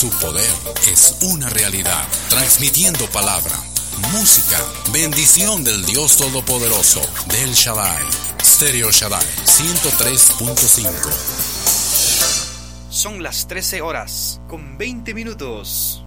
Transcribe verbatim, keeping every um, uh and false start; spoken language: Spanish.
Su poder es una realidad, transmitiendo palabra, música, bendición del Dios Todopoderoso, del Shaddai. Stereo Shaddai ciento tres punto cinco. Son las trece horas con veinte minutos.